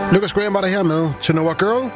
Lucas Graham var der her med To Know a Girl.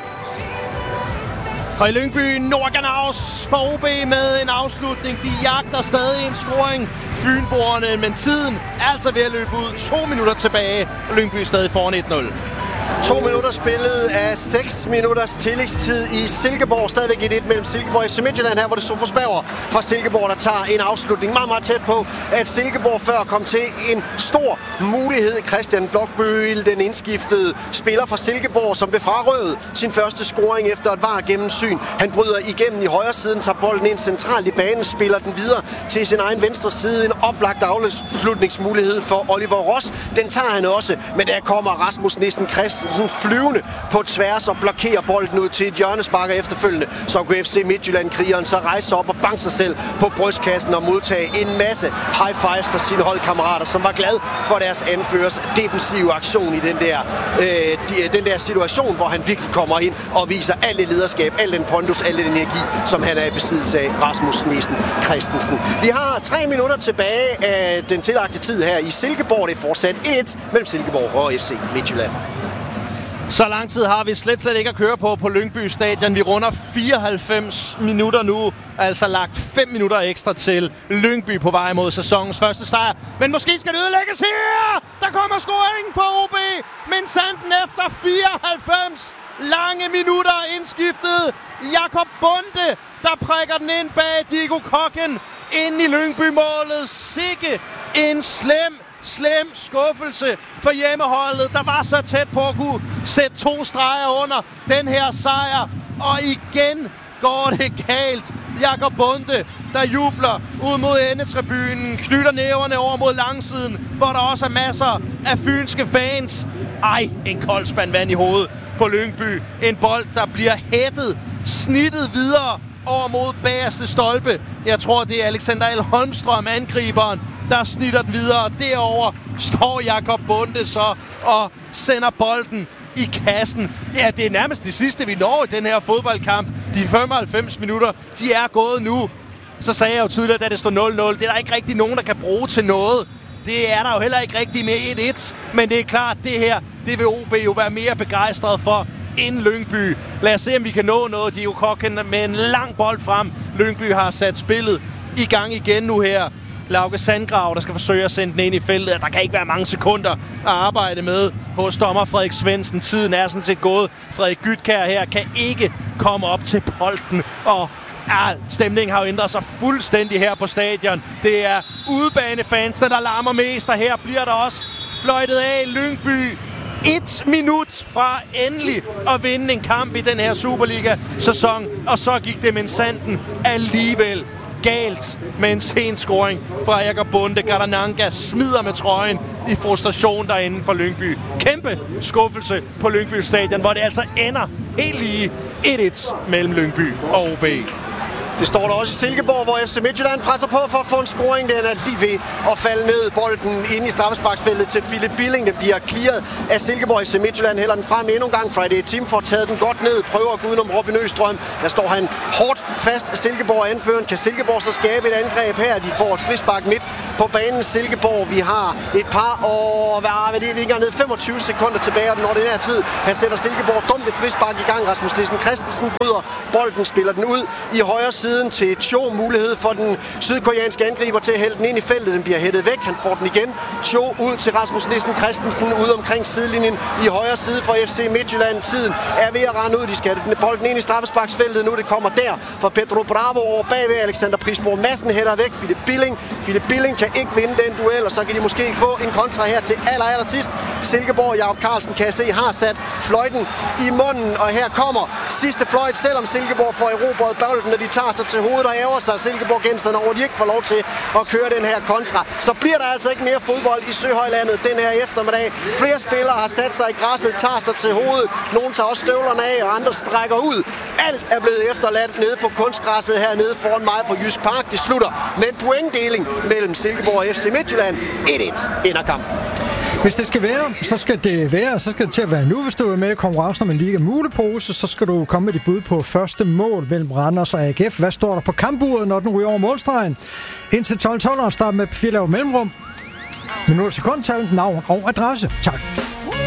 Og i Lyngby, Nordganaus for OB med en afslutning. De jagter stadig en scoring. Fynboerne, men tiden er altså ved at løbe ud. 2 minutter tilbage, og Lyngby er stadig foran 1-0. 2 minutter spillet af 6 minutters tillægstid i Silkeborg. Stadigvæk 1-1 mellem Silkeborg og FC Midtjylland her, hvor det Sofus Bauer fra Silkeborg, der tager en afslutning meget, meget tæt på, at Silkeborg før kom til en stor mulighed. Christian Blokbøl, den indskiftede spiller fra Silkeborg, som blev frarøvet sin første scoring efter et VAR gennemsyn. Han bryder igennem i højre siden, tager bolden ind centralt i banen, spiller den videre til sin egen venstre side. En oplagt afslutningsmulighed for Oliver Ross. Den tager han også, men der kommer Rasmus Nissen Christensen flyvende på tværs og blokerer bolden ud til et hjørnesparker efterfølgende. Så kunne FC Midtjylland-krigeren så rejse sig op og banke sig selv på brystkassen og modtage en masse high fives fra sine holdkammerater, som var glad for deres anførers defensive aktion i den der situation, hvor han virkelig kommer ind og viser alt det lederskab, al den pondus, al den energi, som han er i besiddelse af, Rasmus Nissen Christensen. Vi har 3 minutter tilbage af den tillagte tid her i Silkeborg. Det er fortsat 1 mellem Silkeborg og FC Midtjylland. Så lang tid har vi slet ikke at køre på Lyngby Stadion. Vi runder 94 minutter nu. Altså lagt 5 minutter ekstra til Lyngby på vej mod sæsonens første sejr. Men måske skal det ødelægges her! Der kommer scoringen for OB. Men Sanden efter 94 lange minutter indskiftet. Jakob Bonde, der prikker den ind bag Diego Kokken. Ind i Lyngby-målet. Sikke en slem skuffelse for hjemmeholdet, der var så tæt på at kunne sætte 2 streger under den her sejr. Og igen går det galt. Jakob Bonde, der jubler ud mod endetribunen, knytter næverne over mod langsiden, hvor der også er masser af fynske fans. En kold spand vand i hovedet på Lyngby. En bold, der bliver hættet, snittet videre over mod bagerste stolpe. Jeg tror, det er Alexander L. Holmstrøm, angriberen, der snitter den videre. Derover står Jakob Bonde så og sender bolden i kassen. Ja, det er nærmest det sidste, vi når i den her fodboldkamp. De 95 minutter, de er gået nu. Så sagde jeg jo tydeligt, at det står 0-0. Det er der ikke rigtig nogen, der kan bruge til noget. Det er der jo heller ikke rigtig med 1-1. Men det er klart, det her, det vil OB jo være mere begejstret for end Lyngby. Lad os se, om vi kan nå noget. Diego Kokken med en lang bold frem. Lyngby har sat spillet i gang igen nu her. Lauke Sandgrav, der skal forsøge at sende den ind i feltet. Der kan ikke være mange sekunder at arbejde med hos dommer Frederik Svendsen. Tiden er sådan set gået. Frederik Gytkær her kan ikke komme op til bolden. Og stemningen har jo ændret sig fuldstændig her på stadion. Det er udebanefansene, der larmer mest, og her bliver der også fløjtet af. Lyngby 1 minut fra endelig at vinde en kamp i den her Superliga-sæson. Og så gik det med Sanden alligevel galt med en sen scoring fra Jakob Bonde. Gardananga smider med trøjen i frustration derinde for Lyngby. Kæmpe skuffelse på Lyngby Stadion, hvor det altså ender helt lige 1-1 mellem Lyngby og OB. Det står der også i Silkeborg, hvor FC Midtjylland presser på for at få en scoring. Den er lige ved at falde ned. Bolden ind i straffesparksfeltet til Philip Billing. Den bliver clearet af Silkeborg. FC Midtjylland hælder den frem endnu en gang. Friday Team får taget den godt ned. Prøver at gå udenom Robin Østrøm. Der står han hårdt fast. Silkeborg anføren. Kan Silkeborg så skabe et angreb her? De får et frispark midt på banen. Silkeborg, vi har et par og hvad det er, vi ikke er ned 25 sekunder tilbage af den ordinære tid. Her sætter Silkeborg dumt et frispark i gang. Rasmus Nissen Christensen bryder bolden, spiller den ud i højre siden til Cho. Mulighed for den sydkoreanske angriber til at hælde den ind i feltet. Den bliver hættet væk. Han får den igen. Cho ud til Rasmus Nissen Christensen ud omkring sidelinjen i højre side for FC Midtjylland. Tiden er ved at rende ud. De skal bolden ind i straffesparksfeltet. Nu det kommer der for Pedro Bravo over bagved. Alexander Prisborg Madsen hætter væk. Philip Billing kan ikke vinde den duel, og så kan de måske få en kontra her til aller sidst. Silkeborg, Jakob Carlsen kan jeg se, har sat fløjten i munden, og her kommer sidste fløjt, selvom Silkeborg får erobret bolden, når de tager sig til hovedet og ærger sig. Silkeborg-genserne over, de ikke får lov til at køre den her kontra. Så bliver der altså ikke mere fodbold i Søhøjlandet den her eftermiddag. Flere spillere har sat sig i græsset, tager sig til hovedet. Nogle tager også støvlerne af, og andre strækker ud. Alt er blevet efterladt nede på kunstgræsset hernede foran mig på Jysk Park. Det slutter med en pointdeling mellem Silkeborg og FC Midtjylland. 1-1 ender kampen. Hvis det skal være, så skal det være, så skal det til at være nu. Hvis du er med i konkurrencen om en Liga Mulepose, så skal du komme med dit bud på første mål mellem Randers og AGF. Hvad står der på kampuret, når den ryger over målstregen? Indtil 12:12 start med 4 mellemrum. Minut sekundtal, navn og adresse. Tak.